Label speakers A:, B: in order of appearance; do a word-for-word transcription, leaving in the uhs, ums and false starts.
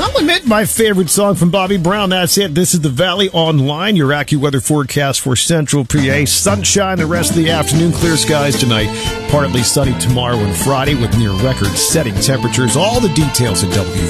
A: I'll admit my favorite song from Bobby Brown. That's it. This is the Valley Online, your AccuWeather forecast for Central P A. Sunshine the rest of the afternoon, clear skies tonight. Partly sunny tomorrow and Friday with near record-setting temperatures. All the details at W